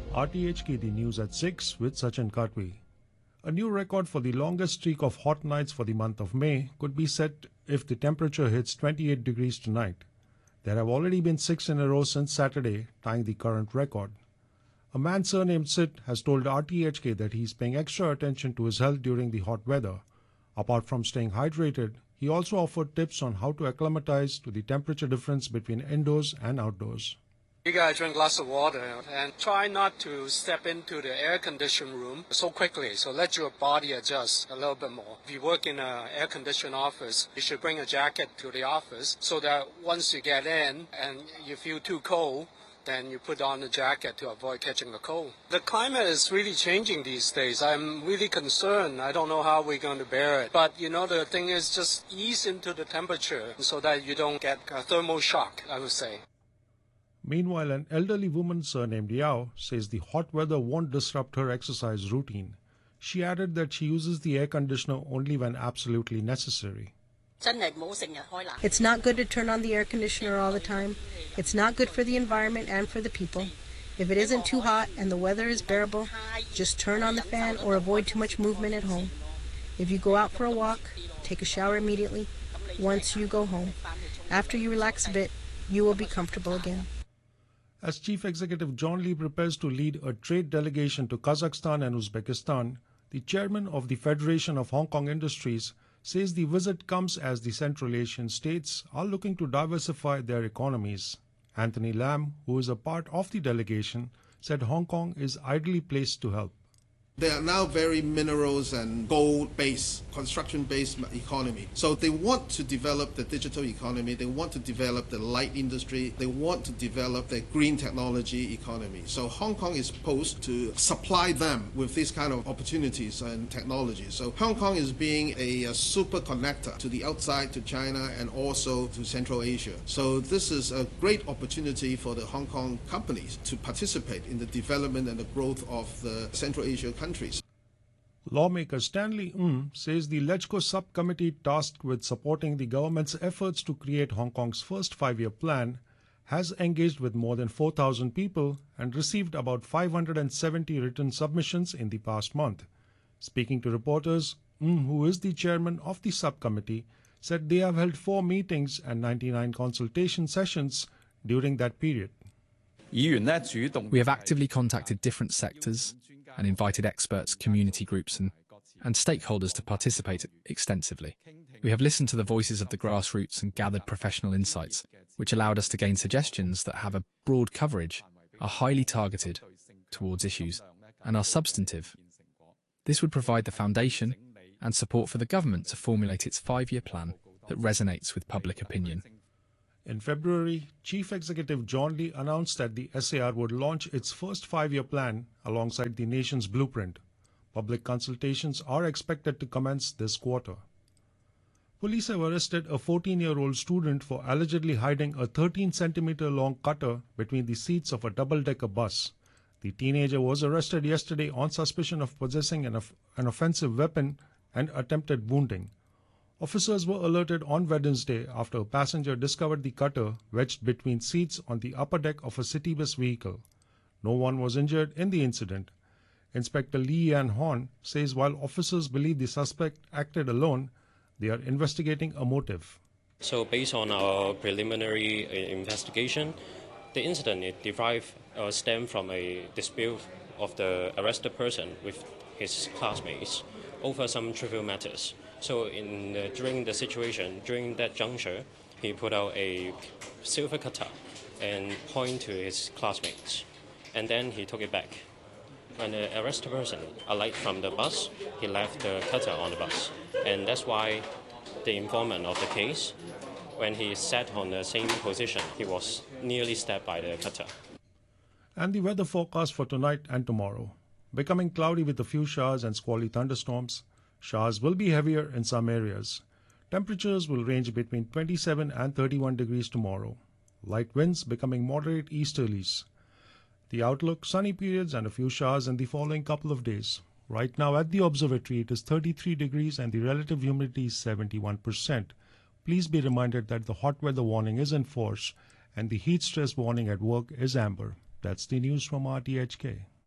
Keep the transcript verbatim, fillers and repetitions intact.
R T H K, the news at six with Sachin Katwi. A new record for the longest streak of hot nights for the month of May could be set if the temperature hits twenty-eight degrees tonight. There have already been six in a row since Saturday, tying the current record. A man surnamed Sid has told R T H K that he is paying extra attention to his health during the hot weather. Apart from staying hydrated, he also offered tips on how to acclimatize to the temperature difference between indoors and outdoors. You gotta drink lots of water and try not to step into the air-conditioned room so quickly, so let your body adjust a little bit more. If you work in an air-conditioned office, you should bring a jacket to the office so that once you get in and you feel too cold, then you put on the jacket to avoid catching a cold. The climate is really changing these days. I'm really concerned. I don't know how we're going to bear it. But, you know, the thing is just ease into the temperature so that you don't get a thermal shock, I would say. Meanwhile, an elderly woman surnamed Yao says the hot weather won't disrupt her exercise routine. She added that she uses the air conditioner only when absolutely necessary. It's not good to turn on the air conditioner all the time. It's not good for the environment and for the people. If it isn't too hot and the weather is bearable, just turn on the fan or avoid too much movement at home. If you go out for a walk, take a shower immediately once you go home. After you relax a bit, you will be comfortable again. As Chief Executive John Lee prepares to lead a trade delegation to Kazakhstan and Uzbekistan, the chairman of the Federation of Hong Kong Industries says the visit comes as the Central Asian states are looking to diversify their economies. Anthony Lam, who is a part of the delegation, said Hong Kong is ideally placed to help. They are now very minerals and gold-based, construction-based economy. So they want to develop the digital economy. They want to develop the light industry. They want to develop the green technology economy. So Hong Kong is supposed to supply them with these kind of opportunities and technologies. So Hong Kong is being a, a super connector to the outside, to China, and also to Central Asia. So this is a great opportunity for the Hong Kong companies to participate in the development and the growth of the Central Asia countries. Lawmaker Stanley Ng says the LegCo subcommittee tasked with supporting the government's efforts to create Hong Kong's first five-year plan has engaged with more than four thousand people and received about five hundred seventy written submissions in the past month. Speaking to reporters, Ng, who is the chairman of the subcommittee, said they have held four meetings and ninety-nine consultation sessions during that period. We have actively contacted different sectors and invited experts, community groups and, and stakeholders to participate extensively. We have listened to the voices of the grassroots and gathered professional insights, which allowed us to gain suggestions that have a broad coverage, are highly targeted towards issues, and are substantive. This would provide the foundation and support for the government to formulate its five-year plan that resonates with public opinion. In February, Chief Executive John Lee announced that the S A R would launch its first five-year plan alongside the nation's blueprint. Public consultations are expected to commence this quarter. Police have arrested a fourteen-year-old student for allegedly hiding a thirteen centimeter long cutter between the seats of a double-decker bus. The teenager was arrested yesterday on suspicion of possessing an, of an offensive weapon and attempted wounding. Officers were alerted on Wednesday after a passenger discovered the cutter wedged between seats on the upper deck of a city bus vehicle. No one was injured in the incident. Inspector Lee Yan Hon says while officers believe the suspect acted alone, they are investigating a motive. So based on our preliminary investigation, the incident it derived or stemmed from a dispute of the arrested person with his classmates over some trivial matters. So in the, during the situation, during that juncture, he put out a silver cutter and pointed to his classmates. And then he took it back. When the arrested person alighted from the bus, he left the cutter on the bus. And that's why the informant of the case, when he sat on the same position, he was nearly stabbed by the cutter. And the weather forecast for tonight and tomorrow. Becoming cloudy with a few showers and squally thunderstorms. Showers will be heavier in some areas. Temperatures will range between twenty-seven and thirty-one degrees tomorrow. Light winds becoming moderate easterlies. The outlook, sunny periods and a few showers in the following couple of days. Right now at the observatory it is thirty-three degrees and the relative humidity is seventy-one percent. Please be reminded that the hot weather warning is in force and the heat stress warning at work is amber. That's the news from R T H K.